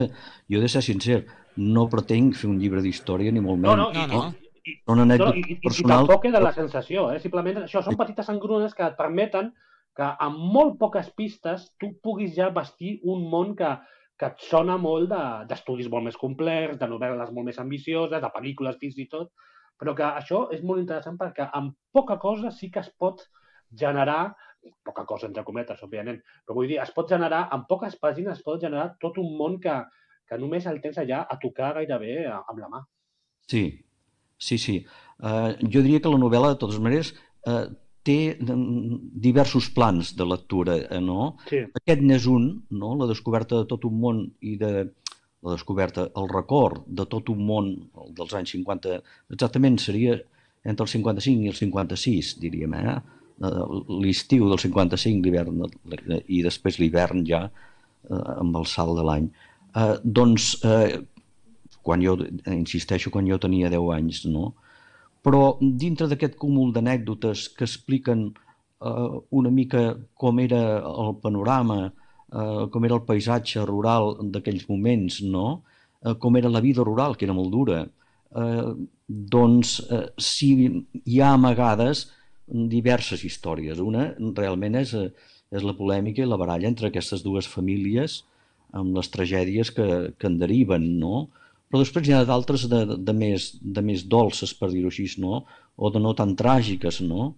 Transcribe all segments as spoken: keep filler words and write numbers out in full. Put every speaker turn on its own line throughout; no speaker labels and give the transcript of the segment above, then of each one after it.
Jo he de ser sincer, no pretenc fer un llibre d'història, ni molt
No,
menys,
no, i,
No,
i,
no?
no.
i,
Són
no, no,
anècdotes
i, i, i
personals.
tampoc queda la sensació, eh? Simplement això són petites engrunes que et permeten que amb molt poques pistes tu puguis ja vestir un món que, que et sona molt de- d'estudis molt més complexos, de novel·les molt més ambicioses, de pel·lícules fins i tot, però que això és molt interessant perquè amb poca cosa sí que es pot generar, poca cosa entre cometes, òbviament, però vull dir, es pot generar, en poques pàgines es pot generar tot un món que, que només el tens allà a tocar gairebé amb la mà.
Sí, sí, sí. Eh, jo diria que la novel·la, de totes maneres, eh, té mm, diversos plans de lectura, eh, no?
Sí.
Aquest n'és un, no? La descoberta de tot un món i de la descoberta, el record de tot un món el dels anys cinquanta, exactament seria entre el cinquanta-cinc i el cinquanta-sis, diríem, eh? Eh, L'estiu del cinquanta-cinc, l'hivern, i després l'hivern ja, eh, amb el salt de l'any. Eh, doncs eh, quan jo, insisteixo, quan jo tenia deu anys, no? Però dintre d'aquest cúmul d'anècdotes que expliquen eh, una mica com era el panorama, eh, com era el paisatge rural d'aquells moments, no? Eh, com era la vida rural, que era molt dura, eh, doncs eh, sí, hi ha amagades diverses històries. Una realment és, eh, és la polèmica i la baralla entre aquestes dues famílies amb les tragèdies que, que en deriven, no? Però després n'hi ha d'altres de, de, més, de més dolces, per dir-ho així, no? O de no tan tràgiques, no?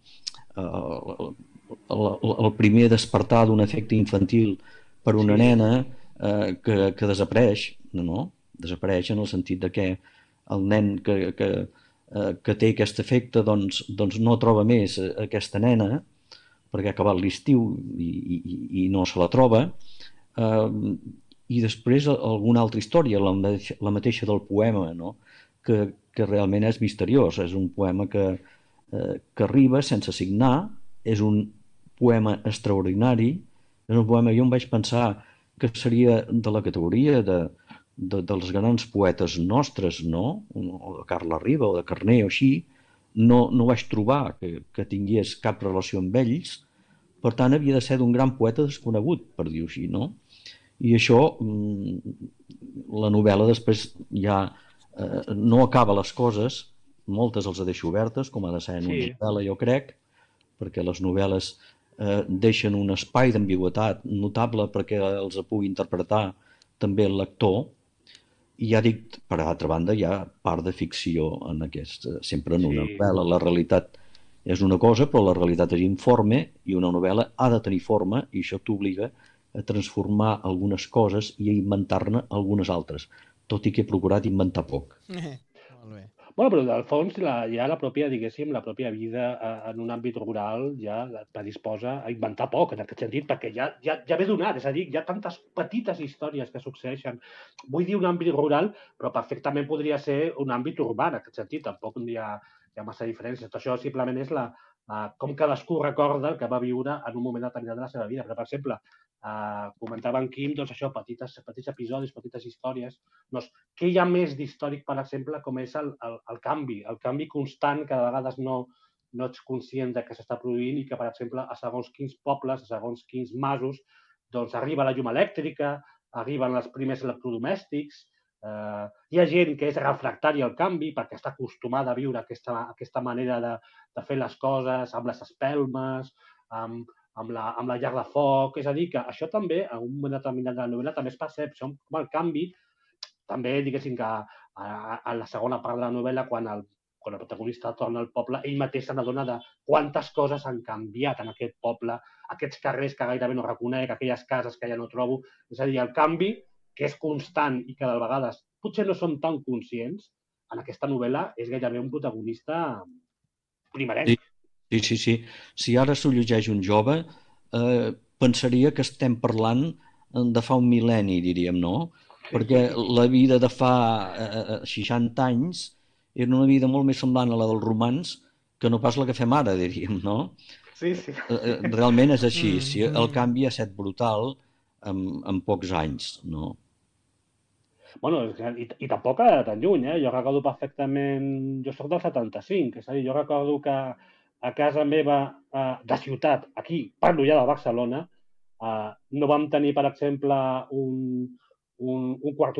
Uh, el, el, el primer despertar d'un efecte infantil per una
Sí,
nena eh, que, que desapareix, no? Desapareix en el sentit de que el nen que, que, eh, que té aquest efecte doncs, doncs no troba més aquesta nena perquè ha acabat l'estiu i, i, i no se la troba, eh, i després alguna altra història, la, mateixa, la mateixa del poema, no? que, que realment és misteriós. És un poema que, eh, que arriba sense signar, és un poema extraordinari, és un poema, jo em vaig pensar que seria de la categoria de, de, dels grans poetes nostres, no? O de Carles Riba o de Carner o així, no, no vaig trobar que, que tingués cap relació amb ells, per tant havia de ser d'un gran poeta desconegut, per dir-ho així, no? I això, la novel·la després ja eh, no acaba les coses, moltes els deixo obertes, com ha de ser en una
sí.
novel·la, jo crec, perquè les novel·les eh, deixen un espai d'ambigüitat notable perquè els pugui interpretar també el lector, i ja dic, per altra banda, hi ha part de ficció en aquest, sempre en una
Sí,
novel·la. La realitat és una cosa, però la realitat és informe i una novel·la ha de tenir forma i això t'obliga a transformar algunes coses i a inventar-ne algunes altres, tot i que he procurat inventar poc.
Molt bé.
bueno, però al fons la, ja la pròpia, diguéssim, la pròpia vida eh, en un àmbit rural ja et predisposa a inventar poc, en aquest sentit, perquè ja, ja, ja ve donat, és a dir, hi ha tantes petites històries que succeeixen. Vull dir un àmbit rural, però perfectament podria ser un àmbit urbà, en aquest sentit, tampoc hi ha, hi ha massa diferències. Això simplement és la, la, com cadascú recorda el que va viure en un moment determinat de la seva vida. Però, per exemple, eh, comentava en Quim, doncs això, petites, petits episodis, petites històries. Doncs, què hi ha més d'històric, per exemple, com és el, el, el canvi, el canvi constant que de vegades no, no ets conscient de que s'està produint i que, per exemple, a segons quins pobles, a segons quins masos, doncs arriba la llum elèctrica, arriben els primers electrodomèstics, eh, hi ha gent que és refractària al canvi perquè està acostumada a viure aquesta, aquesta manera de, de fer les coses amb les espelmes, amb, amb la, amb la llar de foc, és a dir, que això també, en un moment determinat de la novel·la, també es percep, com el canvi també, diguéssim, que a, a, a la segona part de la novel·la, quan el, quan el protagonista torna al poble, ell mateix se n'adona de quantes coses han canviat en aquest poble, aquests carrers que gairebé no reconec, aquelles cases que ja no trobo. És a dir, el canvi, que és constant i que de vegades potser no som tan conscients, en aquesta novel·la és gairebé un protagonista
Sí,
primerenc.
sí, sí. sí. Si ara s'ho llegeix un jove, eh, pensaria que estem parlant eh, de fa un mil·lenni, diríem, no? Perquè la vida de fa eh, seixanta anys era una vida molt més semblant a la dels romans que no pas la que fem ara, diríem, no?
Sí, sí.
Eh, eh, realment és així.
Mm,
Si el
mm.
canvi ha estat brutal en, en pocs anys, no?
Bueno, i, i tampoc era tan lluny, eh? Jo recordo perfectament... Jo soc del setanta-cinc, és a dir, jo recordo que a casa meva, eh, de ciutat, aquí, parlo ja de Barcelona, eh, no vam tenir, per exemple, un, un, un quart